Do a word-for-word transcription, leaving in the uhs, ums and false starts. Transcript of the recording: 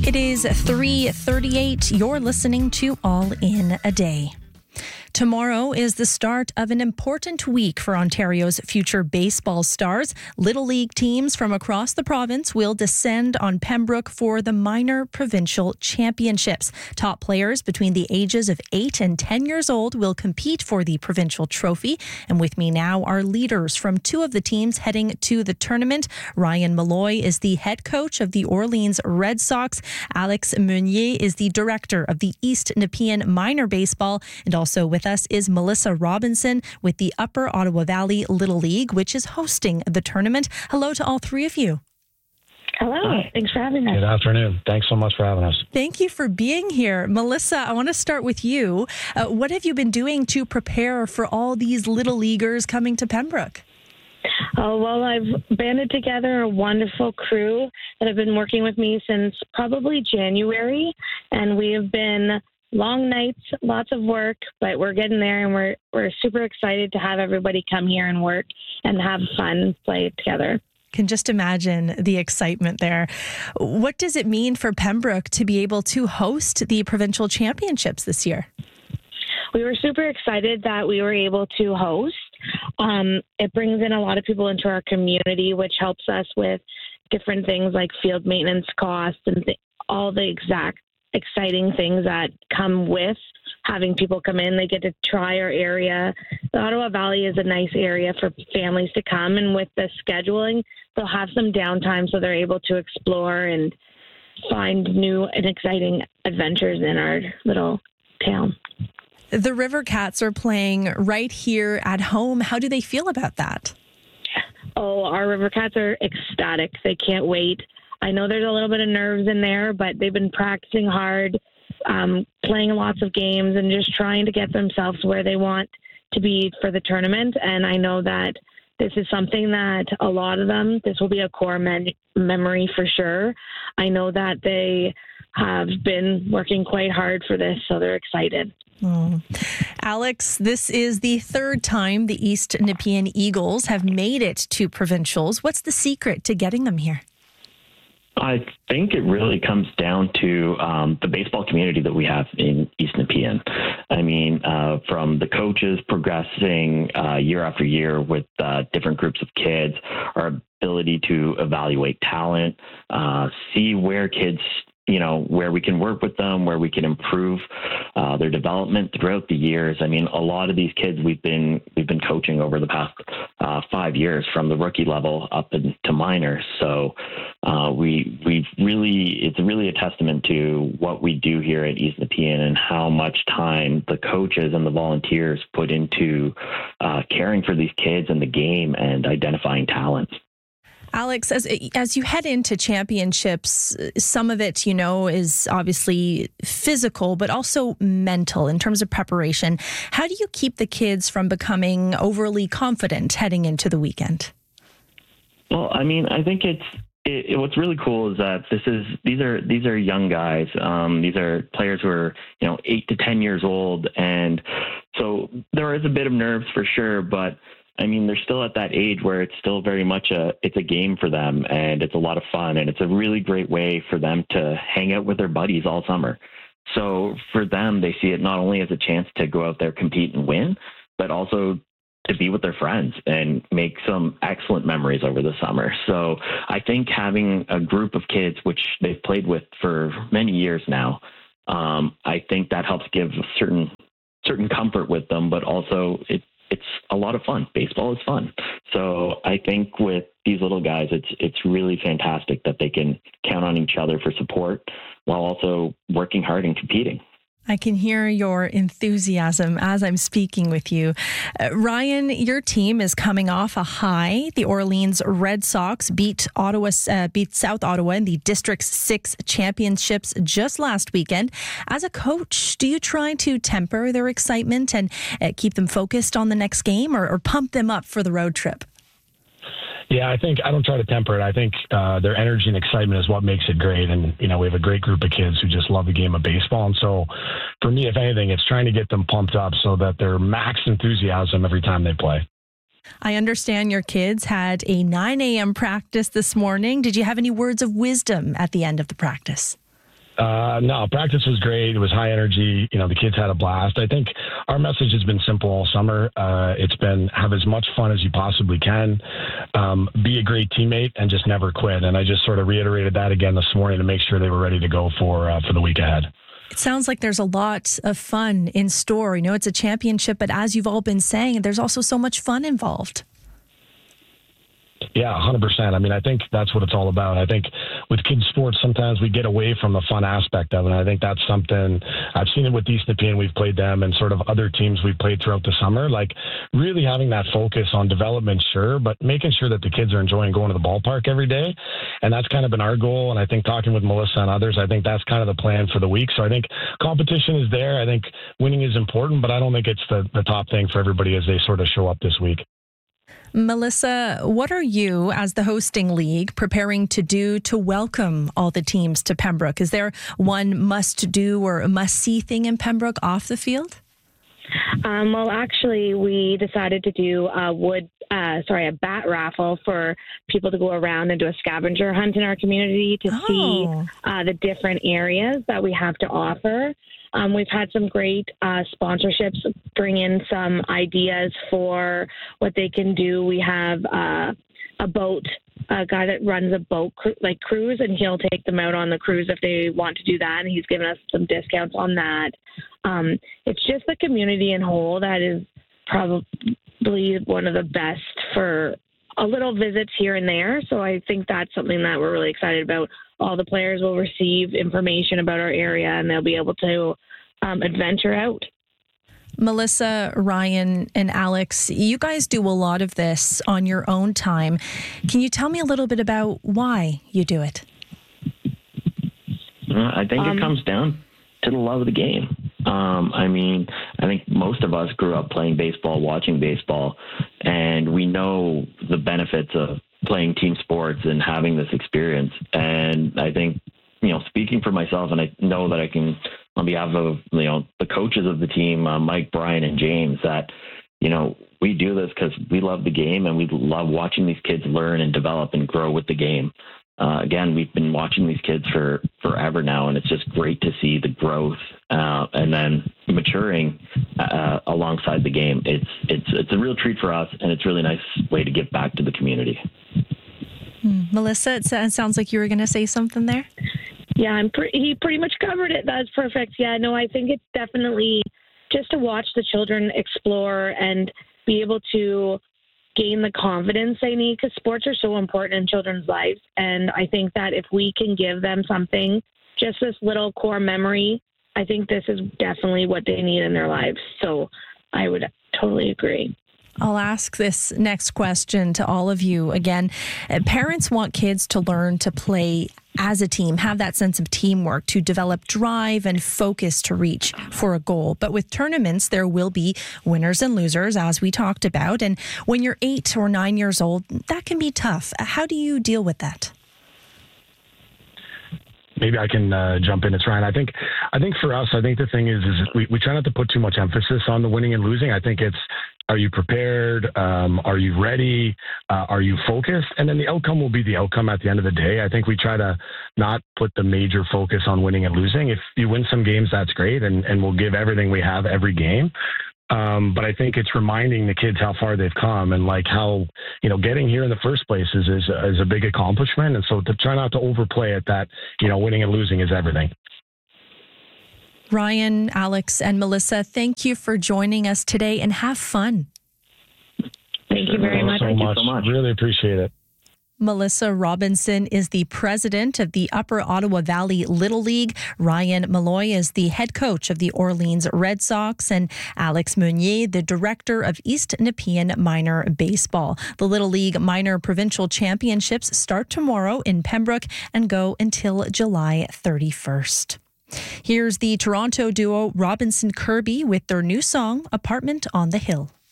It is three thirty-eight. You're listening to All in a Day. Tomorrow is the start of an important week for Ontario's future baseball stars. Little League teams from across the province will descend on Pembroke for the minor provincial championships. Top players between the ages of eight and ten years old will compete for the provincial trophy. And with me now are leaders from two of the teams heading to the tournament. Ryan Malloy is the head coach of the Orleans Red Sox. Alex Meunier is the director of the East Nepean Minor Baseball. And also with us is Melissa Robinson with the Upper Ottawa Valley Little League, which is hosting the tournament. Hello to all three of you. Hello. Hi. Thanks for having us. Good afternoon. Thanks so much for having us. Thank you for being here. Melissa, I want to start with you. Uh, what have you been doing to prepare for all these Little Leaguers coming to Pembroke? Oh, well, I've banded together a wonderful crew that have been working with me since probably January, and we have been long nights, lots of work, but we're getting there, and we're we're super excited to have everybody come here and work and have fun, play together. Can just imagine the excitement there. What does it mean for Pembroke to be able to host the provincial championships this year? We were super excited that we were able to host. Um, it brings in a lot of people into our community, which helps us with different things like field maintenance costs and th- all the exact exciting things that come with having people come in. They get to try our area. The Ottawa Valley is a nice area for families to come, and with the scheduling, they'll have some downtime so they're able to explore and find new and exciting adventures in our little town. The River Cats are playing right here at home. How do they feel about that? Oh, our River Cats are ecstatic. They can't wait. I know there's a little bit of nerves in there, but they've been practicing hard, um, playing lots of games, and just trying to get themselves where they want to be for the tournament. And I know that this is something that a lot of them, this will be a core men- memory for sure. I know that they have been working quite hard for this, so they're excited. Oh. Alex, this is the third time the East Nepean Eagles have made it to provincials. What's the secret to getting them here? I think it really comes down to um, the baseball community that we have in East Nepean. I mean, uh, from the coaches progressing uh, year after year with uh, different groups of kids, our ability to evaluate talent, uh, see where kids, you know, where we can work with them, where we can improve uh, their development throughout the years. I mean, a lot of these kids we've been we've been coaching over the past uh, five years, from the rookie level up into minors. So uh, we we've really it's really a testament to what we do here at East Nepean and how much time the coaches and the volunteers put into uh, caring for these kids and the game and identifying talent. Alex, as as you head into championships, some of it, you know, is obviously physical, but also mental in terms of preparation. How do you keep the kids from becoming overly confident heading into the weekend? Well, I mean, I think it's it, it, what's really cool is that this is these are these are young guys. Um, these are players who are, you know, eight to ten years old, and so there is a bit of nerves for sure, but I mean, they're still at that age where it's still very much a, it's a game for them, and it's a lot of fun, and it's a really great way for them to hang out with their buddies all summer. So for them, they see it not only as a chance to go out there, compete and win, but also to be with their friends and make some excellent memories over the summer. So I think having a group of kids, which they've played with for many years now, um, I think that helps give certain, certain comfort with them, but also it, it's a lot of fun. Baseball is fun. So I think with these little guys, it's it's really fantastic that they can count on each other for support while also working hard and competing. I can hear your enthusiasm as I'm speaking with you. Uh, Ryan, your team is coming off a high. The Orleans Red Sox beat Ottawa, uh, beat South Ottawa in the District six championships just last weekend. As a coach, do you try to temper their excitement and uh, keep them focused on the next game, or, or pump them up for the road trip? Yeah, I think I don't try to temper it. I think uh, their energy and excitement is what makes it great. And, you know, we have a great group of kids who just love the game of baseball. And so for me, if anything, it's trying to get them pumped up so that they're max enthusiasm every time they play. I understand your kids had a nine a.m. practice this morning. Did you have any words of wisdom at the end of the practice? Uh, no, practice was great. It was high energy. You know, the kids had a blast. I think our message has been simple all summer. Uh, it's been have as much fun as you possibly can, um, be a great teammate, and just never quit. And I just sort of reiterated that again this morning to make sure they were ready to go for uh, for the week ahead. It sounds like there's a lot of fun in store. You know, it's a championship, but as you've all been saying, there's also so much fun involved. Yeah, one hundred percent. I mean, I think that's what it's all about. I think with kids' sports, sometimes we get away from the fun aspect of it. And I think that's something I've seen it with East Nepean. We've played them and sort of other teams we've played throughout the summer. Like really having that focus on development, sure, but making sure that the kids are enjoying going to the ballpark every day. And that's kind of been our goal. And I think talking with Melissa and others, I think that's kind of the plan for the week. So I think competition is there. I think winning is important, but I don't think it's the, the top thing for everybody as they sort of show up this week. Melissa, what are you, as the hosting league, preparing to do to welcome all the teams to Pembroke? Is there one must-do or must-see thing in Pembroke off the field? Um, well, actually, we decided to do a wood, uh, sorry, a bat raffle for people to go around and do a scavenger hunt in our community to Oh. see uh, the different areas that we have to offer. Um, we've had some great uh, sponsorships bring in some ideas for what they can do. We have uh, a boat, a guy that runs a boat cru- like cruise, and he'll take them out on the cruise if they want to do that. And he's given us some discounts on that. Um, it's just the community in whole that is probably one of the best for a little visits here and there. So I think that's something that we're really excited about. All the players will receive information about our area, and they'll be able to um, adventure out. Melissa, Ryan, and Alex, you guys do a lot of this on your own time. Can you tell me a little bit about why you do it? Uh, I think Um, it comes down to the love of the game. Um, I mean, I think most of us grew up playing baseball, watching baseball, and we know the benefits of playing team sports and having this experience. And I think, you know, speaking for myself, and I know that I can, on behalf of, you know, the coaches of the team, uh, Mike, Brian, and James, that, you know, we do this because we love the game and we love watching these kids learn and develop and grow with the game. Uh, again, we've been watching these kids for forever now, and it's just great to see the growth uh, and then maturing uh, alongside the game. It's it's it's a real treat for us, and it's a really nice way to give back to the community. Hmm. Melissa, it sa- sounds like you were going to say something there. Yeah, I'm pre- he pretty much covered it. That's perfect. Yeah, no, I think it's definitely just to watch the children explore and be able to gain the confidence they need, because sports are so important in children's lives. And I think that if we can give them something, just this little core memory, I think this is definitely what they need in their lives. So I would totally agree. I'll ask this next question to all of you again. Uh, Parents want kids to learn to play as a team, have that sense of teamwork, to develop drive and focus to reach for a goal. But with tournaments, there will be winners and losers, as we talked about. And when you're eight or nine years old, that can be tough. How do you deal with that? Maybe I can uh, jump in. It's Ryan. I think, I think for us, I think the thing is, is we, we try not to put too much emphasis on the winning and losing. I think it's, are you prepared? Um, are you ready? Uh, are you focused? And then the outcome will be the outcome at the end of the day. I think we try to not put the major focus on winning and losing. If you win some games, that's great. And, and we'll give everything we have every game. Um, but I think it's reminding the kids how far they've come and like how, you know, getting here in the first place is, is, is a big accomplishment. And so to try not to overplay it, that, you know, winning and losing is everything. Ryan, Alex, and Melissa, thank you for joining us today, and have fun. Thank you very much. So Thank you much. so much. Really appreciate it. Melissa Robinson is the president of the Upper Ottawa Valley Little League. Ryan Malloy is the head coach of the Orleans Red Sox. And Alex Meunier, the director of East Nepean Minor Baseball. The Little League Minor Provincial Championships start tomorrow in Pembroke and go until July thirty-first. Here's the Toronto duo Robinson Kirby with their new song, Apartment on the Hill.